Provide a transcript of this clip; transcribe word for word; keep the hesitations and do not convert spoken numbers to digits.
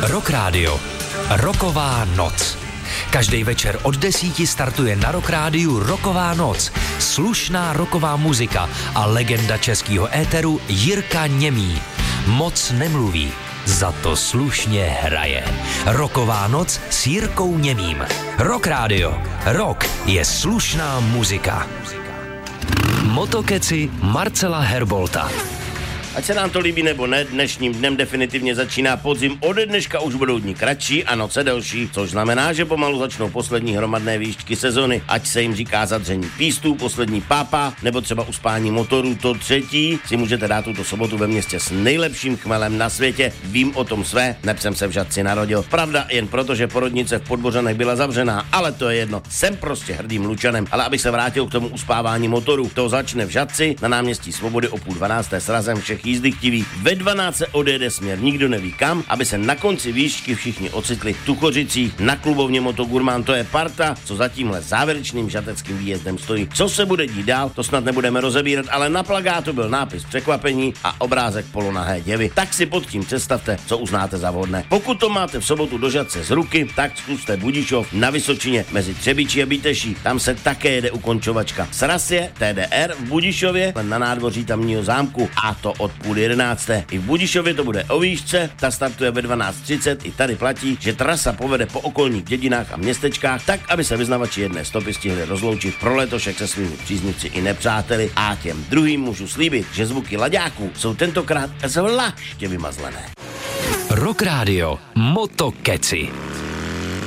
Rock Radio. Rocková noc. Každý večer od desíti startuje na Rock Rádiu Rocková noc. Slušná rocková muzika a legenda českého éteru Jirka Němý. Moc nemluví, za to slušně hraje. Rocková noc s Jirkou Němým. Rock Radio. Rock je slušná muzika. Motokeci Marcela Herbolta. Ať se nám to líbí nebo ne, dnešním dnem definitivně začíná podzim. Ode dneška už budou dní kratší a noce delší, což znamená, že pomalu začnou poslední hromadné výšky sezony. Ať se jim říká zadření pístů, poslední pápa, nebo třeba uspání motorů, to třetí si můžete dát tuto sobotu ve městě s nejlepším chmelem na světě. Vím o tom své, neb jsem se v Žatci narodil. Pravda jen proto, že porodnice v Podbořanech byla zavřená, ale to je jedno. Jsem prostě hrdým Lučanem, ale abych se vrátil k tomu uspávání motorů, to začne v Žatci na náměstí Svobody o půl dvanácté s razem všech jízdy chtiví. Ve dvanáct se odjede směr, nikdo neví kam, aby se na konci výšky všichni ocitli v Tuchořicích na klubovně Moto Gurmán. To je parta, co za tímhle závěrečným žateckým výjezdem stojí. Co se bude dít dál, to snad nebudeme rozebírat, ale na plakátu byl nápis překvapení a obrázek polonahé děvy. Tak si pod tím představte, co uznáte za vhodné. Pokud to máte v sobotu do Žatce z ruky, tak zkuste Budišov na Vysočině mezi Třebíčí a Bíteší. Tam se také jede ukončovačka. Sraz je T D R v Budišově na nádvoří tamního zámku a to od půl jedenácté. I v Budišově to bude o výšce, ta startuje ve dvanáct třicet, i tady platí, že trasa povede po okolních dědinách a městečkách, tak, aby se vyznavači jedné stopy stihli rozloučit pro letošek se svými příznivci i nepřáteli. A těm druhým můžu slíbit, že zvuky laďáků jsou tentokrát zvláště vymazlené. Rock Radio Motokeci.